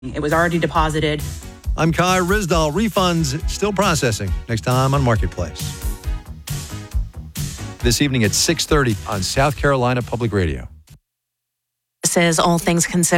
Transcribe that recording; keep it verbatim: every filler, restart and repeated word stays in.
It was already deposited. I'm Kai Rizdal. Refunds still processing. Next time on Marketplace. This evening at six thirty on South Carolina Public Radio. Says all things considered.